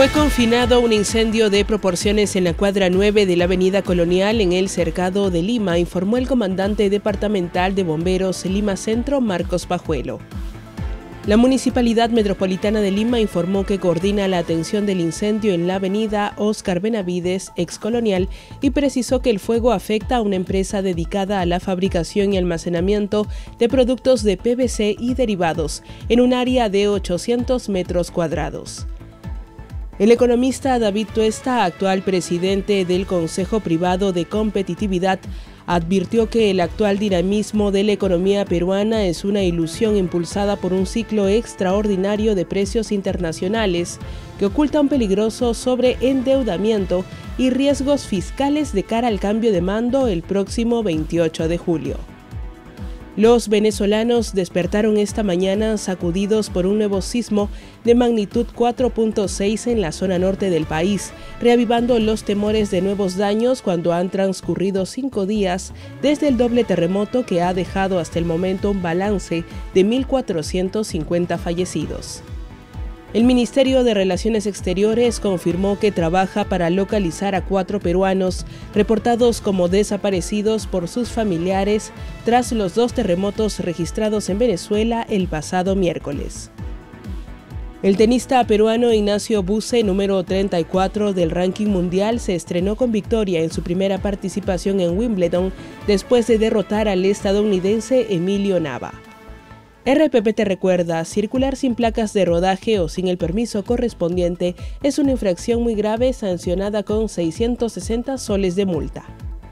Fue confinado un incendio de proporciones en la cuadra 9 de la avenida Colonial en el Cercado de Lima, informó el comandante departamental de bomberos Lima Centro, Marcos Pajuelo. La Municipalidad Metropolitana de Lima informó que coordina la atención del incendio en la avenida Oscar Benavides, ex Colonial, y precisó que el fuego afecta a una empresa dedicada a la fabricación y almacenamiento de productos de PVC y derivados, en un área de 800 metros cuadrados. El economista David Tuesta, actual presidente del Consejo Privado de Competitividad, advirtió que el actual dinamismo de la economía peruana es una ilusión impulsada por un ciclo extraordinario de precios internacionales que oculta un peligroso sobreendeudamiento y riesgos fiscales de cara al cambio de mando el próximo 28 de julio. Los venezolanos despertaron esta mañana sacudidos por un nuevo sismo de magnitud 4.6 en la zona norte del país, reavivando los temores de nuevos daños cuando han transcurrido 5 días desde el doble terremoto que ha dejado hasta el momento un balance de 1.450 fallecidos. El Ministerio de Relaciones Exteriores confirmó que trabaja para localizar a 4 peruanos reportados como desaparecidos por sus familiares tras los 2 terremotos registrados en Venezuela el pasado miércoles. El tenista peruano Ignacio Buse, número 34 del ranking mundial, se estrenó con victoria en su primera participación en Wimbledon después de derrotar al estadounidense Emilio Nava. RPP te recuerda, circular sin placas de rodaje o sin el permiso correspondiente es una infracción muy grave sancionada con 660 soles de multa.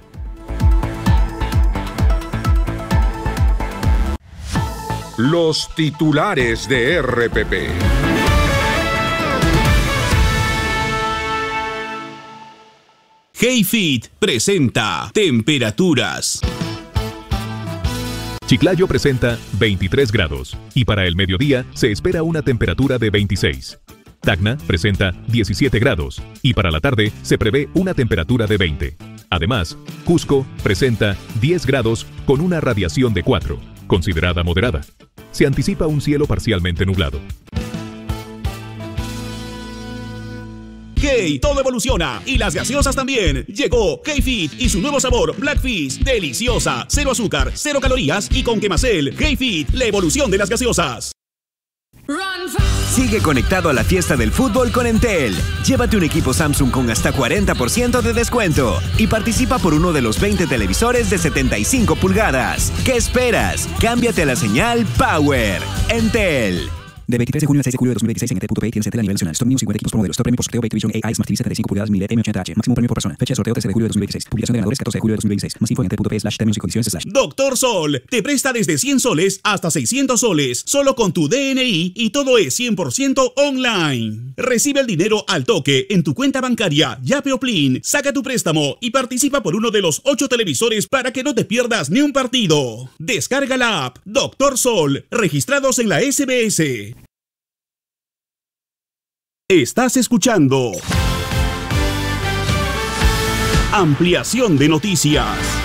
Los titulares de RPP. Hayfit presenta Temperaturas. Chiclayo presenta 23 grados y para el mediodía se espera una temperatura de 26. Tacna presenta 17 grados y para la tarde se prevé una temperatura de 20. Además, Cusco presenta 10 grados con una radiación de 4, considerada moderada. Se anticipa un cielo parcialmente nublado. Hey, todo evoluciona y las gaseosas también. Llegó Hayfit y su nuevo sabor Blackfish, deliciosa, 0 azúcar, 0 calorías y con quemacel. Hayfit, la evolución de las gaseosas. Sigue conectado a la fiesta del fútbol con Entel. Llévate un equipo Samsung con hasta 40% de descuento y participa por uno de los 20 televisores de 75 pulgadas. ¿Qué esperas? Cámbiate a la señal Power. Entel. De 23 de junio al 6 de julio de 2016 en ET.pay tienes Entel a nivel nacional. Stock News 50 equipos por modelo. Stock premio por sorteo Vision AI Smart TV 75 pulgadas 1000 M80H. Máximo premio por persona. Fecha de sorteo 13 de julio de 2016. Publicación de ganadores 14 de julio de 2016. Más info en ET.pay/términos y condiciones/. Doctor Sol te presta desde 100 soles hasta 600 soles. Solo con tu DNI y todo es 100% online. Recibe el dinero al toque en tu cuenta bancaria Yape o Plin. Saca tu préstamo y participa por uno de los 8 televisores para que no te pierdas ni un partido. Descarga la app Doctor Sol. Registrados en la SBS. Estás escuchando Ampliación de Noticias.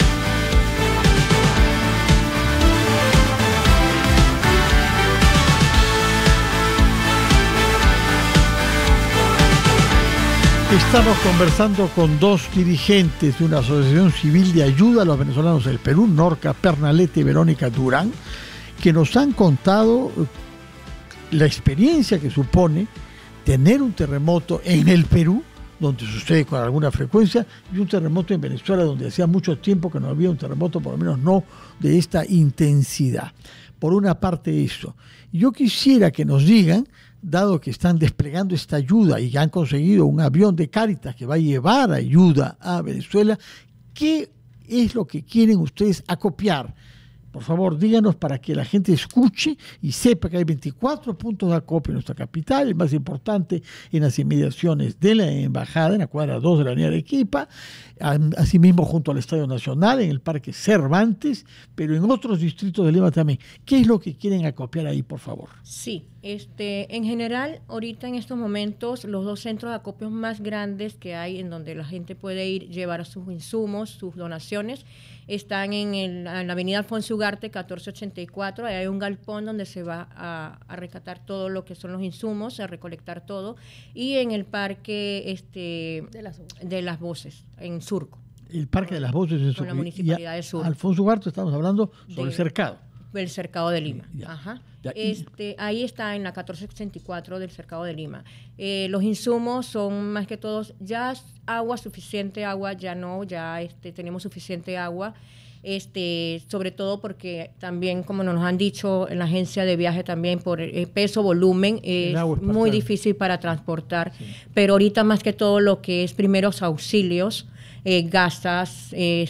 Estamos conversando con 2 dirigentes de una asociación civil de ayuda a los venezolanos del Perú, Norca Pernalete y Verónica Durán, que nos han contado la experiencia que supone tener un terremoto en el Perú, donde sucede con alguna frecuencia, y un terremoto en Venezuela, donde hacía mucho tiempo que no había un terremoto, por lo menos no de esta intensidad. Por una parte eso. Yo quisiera que nos digan, dado que están desplegando esta ayuda y han conseguido un avión de Cáritas que va a llevar ayuda a Venezuela, ¿qué es lo que quieren ustedes acopiar? Por favor, díganos para que la gente escuche y sepa que hay 24 puntos de acopio en nuestra capital, el más importante en las inmediaciones de la embajada, en la cuadra 2 de la Avenida Arequipa, asimismo junto al Estadio Nacional, en el Parque Cervantes, pero en otros distritos de Lima también. ¿Qué es lo que quieren acopiar ahí, por favor? Sí, En general, ahorita en estos momentos, los 2 centros de acopio más grandes que hay, en donde la gente puede ir, llevar sus insumos, sus donaciones, están en la avenida Alfonso Ugarte, 1484. Ahí hay un galpón donde se va a rescatar todo lo que son los insumos, a recolectar todo. Y en el parque de las Voces, en Surco. El Parque de las Voces en Surco. Con la Municipalidad de Surco. Alfonso Ugarte, estamos hablando sobre el cercado. El cercado de Lima. Ya. Ajá. Ya. Ahí está en la 1484 del cercado de Lima. Los insumos son más que todos, ya agua, suficiente agua, ya no, ya tenemos suficiente agua. Sobre todo porque también, como nos han dicho en la agencia de viaje también, por el peso, volumen, es muy difícil para transportar. Sí. Pero ahorita más que todo lo que es primeros auxilios, gasas,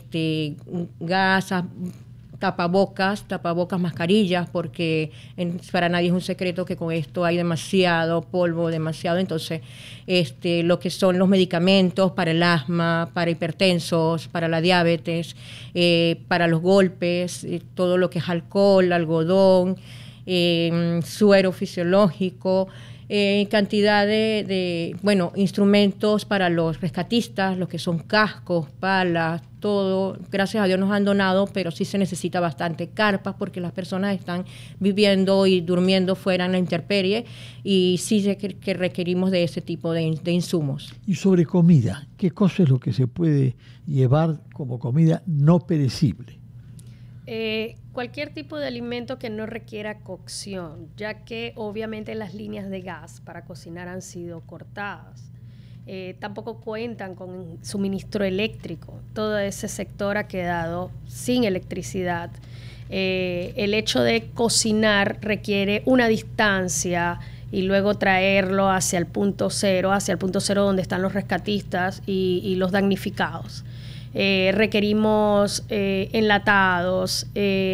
tapabocas, mascarillas, porque para nadie es un secreto que con esto hay demasiado polvo, entonces lo que son los medicamentos para el asma, para hipertensos, para la diabetes, para los golpes, todo lo que es alcohol, algodón, suero fisiológico, cantidad de instrumentos para los rescatistas, los que son cascos, palas, todo. Gracias a Dios nos han donado, pero sí se necesita bastante carpas porque las personas están viviendo y durmiendo fuera en la intemperie y sí que requerimos de ese tipo de insumos. Y sobre comida, ¿qué cosa es lo que se puede llevar como comida no perecible? Cualquier tipo de alimento que no requiera cocción, ya que obviamente las líneas de gas para cocinar han sido cortadas. Tampoco cuentan con suministro eléctrico. Todo ese sector ha quedado sin electricidad. El hecho de cocinar requiere una distancia y luego traerlo hacia el punto cero donde están los rescatistas y los damnificados. Requerimos enlatados,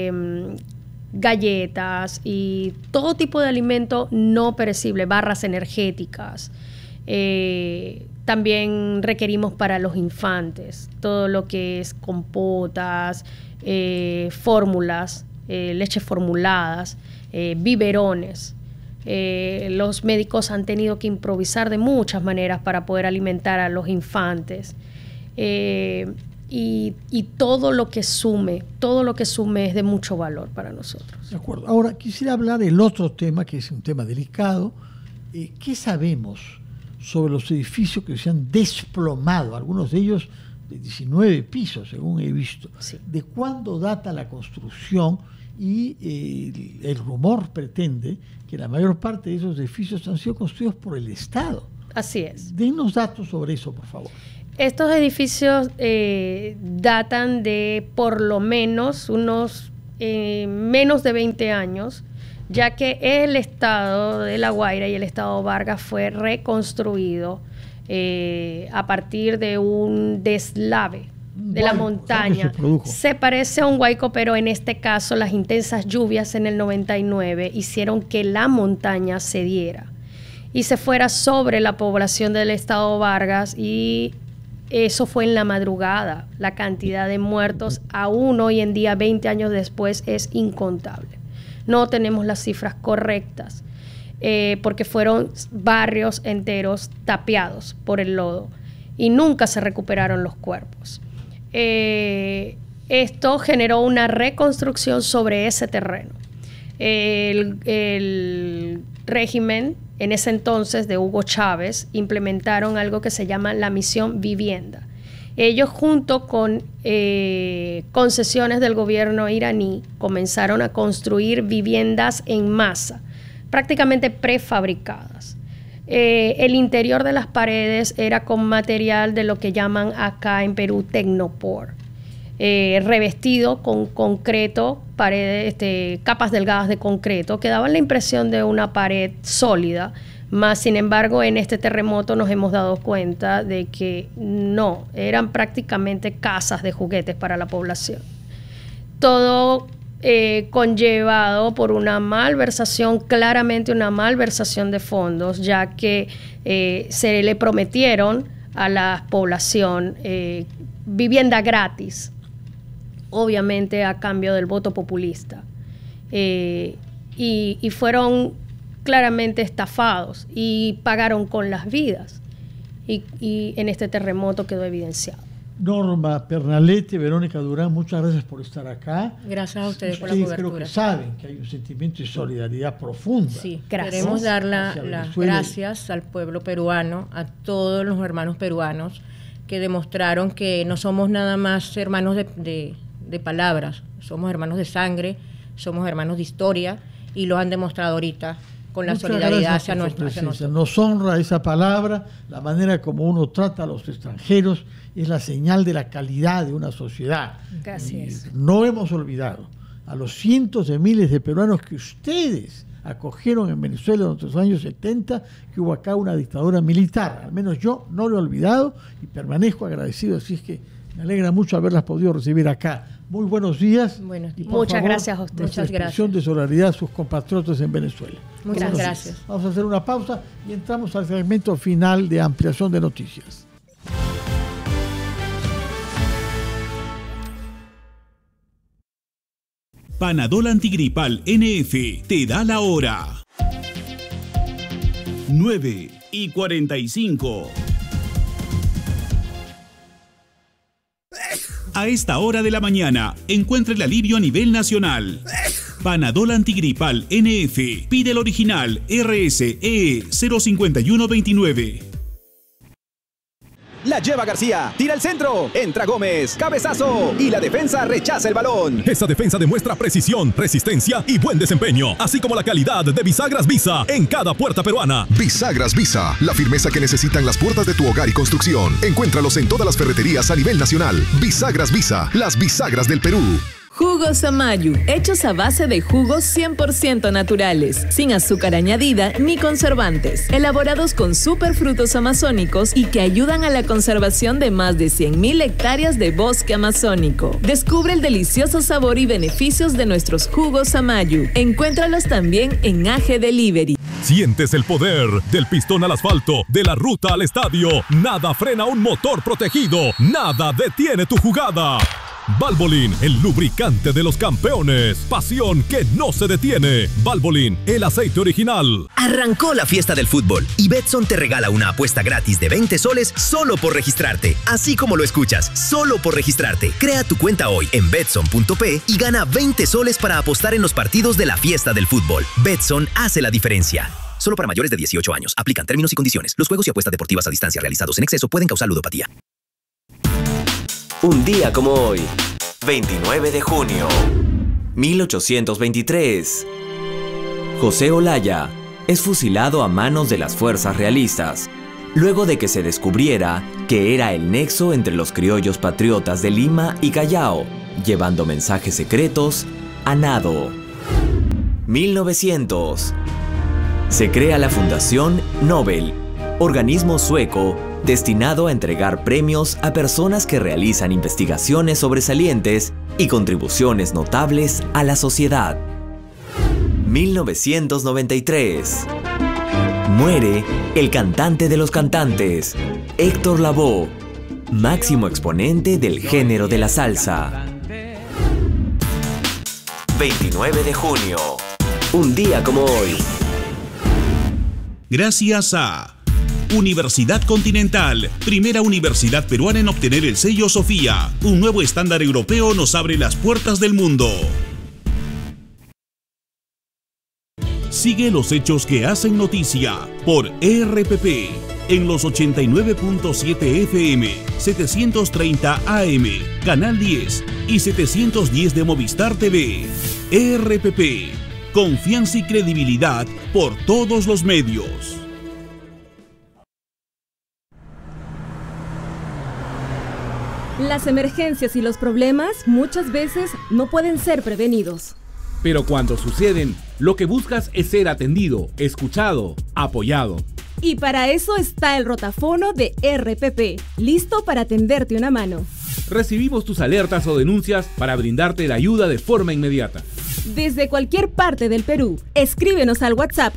galletas y todo tipo de alimento no perecible, barras energéticas. También requerimos para los infantes todo lo que es compotas, fórmulas, leches formuladas, biberones. Los médicos han tenido que improvisar de muchas maneras para poder alimentar a los infantes. Y todo lo que sume es de mucho valor para nosotros. De acuerdo. Ahora quisiera hablar del otro tema, que es un tema delicado. ¿Qué sabemos sobre los edificios que se han desplomado? Algunos de ellos de 19 pisos, según he visto. Sí. ¿De cuándo data la construcción? Y el rumor pretende que la mayor parte de esos edificios han sido construidos por el Estado. Así es. Denos datos sobre eso, por favor. Estos edificios datan de por lo menos unos menos de 20 años, ya que el estado de La Guaira y el estado Vargas fue reconstruido a partir de un deslave de la montaña. Se parece a un huaico, pero en este caso las intensas lluvias en el 99 hicieron que la montaña cediera y se fuera sobre la población del estado Vargas, y eso fue en la madrugada. La cantidad de muertos aún hoy en día, 20 años después, es incontable. No tenemos las cifras correctas porque fueron barrios enteros tapiados por el lodo y nunca se recuperaron los cuerpos. Esto generó una reconstrucción sobre ese terreno. El régimen en ese entonces de Hugo Chávez implementaron algo que se llama la Misión Vivienda. Ellos, junto con concesiones del gobierno iraní, comenzaron a construir viviendas en masa, prácticamente prefabricadas. El interior de las paredes era con material de lo que llaman acá en Perú Tecnopor, revestido con concreto, paredes, capas delgadas de concreto que daban la impresión de una pared sólida. Más sin embargo, en este terremoto nos hemos dado cuenta de que no, eran prácticamente casas de juguetes para la población. Todo conllevado por una malversación, claramente una malversación de fondos, ya que se le prometieron a la población vivienda gratis, obviamente a cambio del voto populista. Y fueron claramente estafados y pagaron con las vidas. Y en este terremoto quedó evidenciado. Norma Pernalete, Verónica Durán, muchas gracias por estar acá. Gracias a ustedes por la cobertura. Creo que saben que hay un sentimiento de solidaridad profunda. Sí, queremos dar las gracias al pueblo peruano, a todos los hermanos peruanos que demostraron que no somos nada más hermanos de palabras, somos hermanos de sangre, somos hermanos de historia y lo han demostrado ahorita con la solidaridad hacia nosotros. Nos honra esa palabra, la manera como uno trata a los extranjeros es la señal de la calidad de una sociedad. Así es. No hemos olvidado a los cientos de miles de peruanos que ustedes acogieron en Venezuela en los años 70, que hubo acá una dictadura militar. Al menos yo no lo he olvidado y permanezco agradecido, así es que me alegra mucho haberlas podido recibir acá. Muy buenos días. Y muchas gracias a ustedes. Muchas gracias. De solidaridad a sus compatriotas en Venezuela. Muchas gracias. Vamos a hacer una pausa y entramos al segmento final de ampliación de noticias. Panadol Antigripal NF te da la hora. 9:45. A esta hora de la mañana, encuentra el alivio a nivel nacional. Panadol Antigripal NF. Pide el original RSE 05129. La lleva García, tira el centro, entra Gómez, cabezazo y la defensa rechaza el balón. Esa defensa demuestra precisión, resistencia y buen desempeño, así como la calidad de bisagras Visa en cada puerta peruana. Bisagras Visa, la firmeza que necesitan las puertas de tu hogar y construcción. Encuéntralos en todas las ferreterías a nivel nacional. Bisagras Visa, las bisagras del Perú. Jugos Amayu, hechos a base de jugos 100% naturales, sin azúcar añadida ni conservantes, elaborados con superfrutos amazónicos y que ayudan a la conservación de más de 100.000 hectáreas de bosque amazónico. Descubre el delicioso sabor y beneficios de nuestros jugos Amayu. Encuéntralos también en AG Delivery. Sientes el poder del pistón al asfalto, de la ruta al estadio. Nada frena un motor protegido, nada detiene tu jugada. Valvoline, el lubricante de los campeones. Pasión que no se detiene. Valvoline, el aceite original. Arrancó la fiesta del fútbol y Betson te regala una apuesta gratis de 20 soles solo por registrarte. Así como lo escuchas, solo por registrarte. Crea tu cuenta hoy en Betson.p y gana 20 soles para apostar en los partidos de la fiesta del fútbol. Betson hace la diferencia. Solo para mayores de 18 años. Aplican términos y condiciones. Los juegos y apuestas deportivas a distancia realizados en exceso pueden causar ludopatía. Un día como hoy, 29 de junio, 1823. José Olaya es fusilado a manos de las fuerzas realistas, luego de que se descubriera que era el nexo entre los criollos patriotas de Lima y Callao, llevando mensajes secretos a nado. 1900. Se crea la Fundación Nobel, organismo sueco destinado a entregar premios a personas que realizan investigaciones sobresalientes y contribuciones notables a la sociedad. 1993. Muere el cantante de los cantantes, Héctor Lavoe, máximo exponente del género de la salsa. 29 de junio, un día como hoy. Gracias a Universidad Continental, primera universidad peruana en obtener el sello Sofía. Un nuevo estándar europeo nos abre las puertas del mundo. Sigue los hechos que hacen noticia por RPP en los 89.7 FM, 730 AM, Canal 10 y 710 de Movistar TV. RPP, confianza y credibilidad por todos los medios. Las emergencias y los problemas muchas veces no pueden ser prevenidos. Pero cuando suceden, lo que buscas es ser atendido, escuchado, apoyado. Y para eso está el rotafono de RPP, listo para tenderte una mano. Recibimos tus alertas o denuncias para brindarte la ayuda de forma inmediata. Desde cualquier parte del Perú, escríbenos al WhatsApp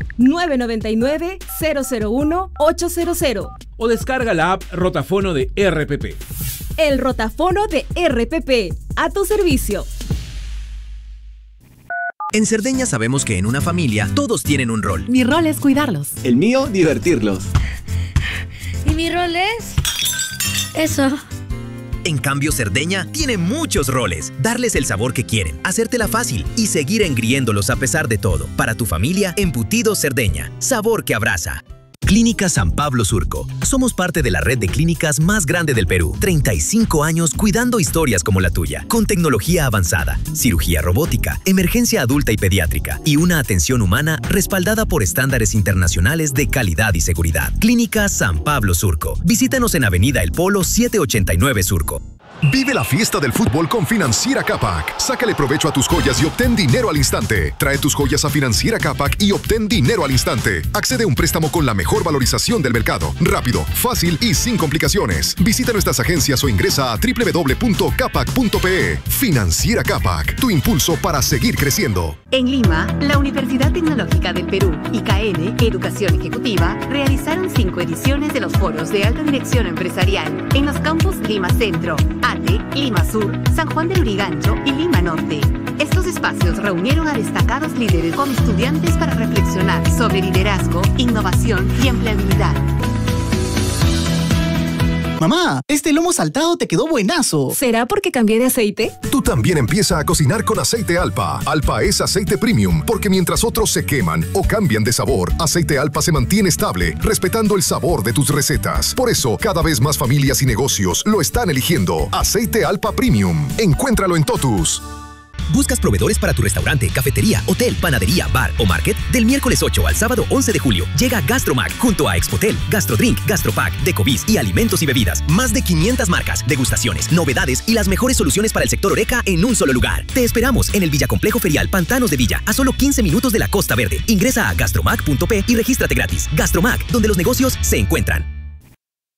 999-001-800. O descarga la app Rotafono de RPP. El rotafono de RPP, a tu servicio. En Cerdeña sabemos que en una familia todos tienen un rol. Mi rol es cuidarlos. El mío, divertirlos. ¿Y mi rol es? Eso. En cambio, Cerdeña tiene muchos roles. Darles el sabor que quieren, hacértela fácil y seguir engriéndolos a pesar de todo. Para tu familia, Embutidos Cerdeña. Sabor que abraza. Clínica San Pablo Surco. Somos parte de la red de clínicas más grande del Perú. 35 años cuidando historias como la tuya. Con tecnología avanzada, cirugía robótica, emergencia adulta y pediátrica y una atención humana respaldada por estándares internacionales de calidad y seguridad. Clínica San Pablo Surco. Visítanos en Avenida El Polo 789 Surco. Vive la fiesta del fútbol con Financiera Capac. Sácale provecho a tus joyas y obtén dinero al instante. Trae tus joyas a Financiera Capac y obtén dinero al instante. Accede a un préstamo con la mejor valorización del mercado. Rápido, fácil y sin complicaciones. Visita nuestras agencias o ingresa a www.capac.pe. Financiera Capac, tu impulso para seguir creciendo. En Lima, la Universidad Tecnológica del Perú, IKN, Educación Ejecutiva, realizaron 5 ediciones de los foros de alta dirección empresarial en los campus Lima Centro, Ate, Lima Sur, San Juan del Urigancho y Lima Norte. Estos espacios reunieron a destacados líderes con estudiantes para reflexionar sobre liderazgo, innovación y empleabilidad. Mamá, este lomo saltado te quedó buenazo. ¿Será porque cambié de aceite? Tú también empieza a cocinar con aceite Alpa. Alpa es aceite premium, porque mientras otros se queman o cambian de sabor, aceite Alpa se mantiene estable, respetando el sabor de tus recetas. Por eso, cada vez más familias y negocios lo están eligiendo. Aceite Alpa Premium. Encuéntralo en Totus. ¿Buscas proveedores para tu restaurante, cafetería, hotel, panadería, bar o market? Del miércoles 8 al sábado 11 de julio llega Gastromac junto a Expotel, Gastrodrink, Gastropack, Decovis y Alimentos y Bebidas. Más de 500 marcas, degustaciones, novedades y las mejores soluciones para el sector Horeca en un solo lugar. Te esperamos en el Villacomplejo Ferial Pantanos de Villa, a solo 15 minutos de la Costa Verde. Ingresa a gastromac.p y regístrate gratis. Gastromac, donde los negocios se encuentran.